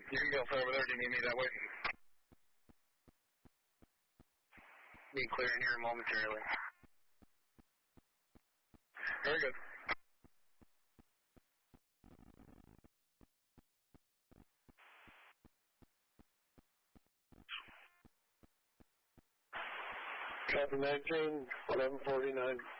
You can go for over there. Do you need me that way? Be clearing here momentarily. Very good. Copy 19, 1149.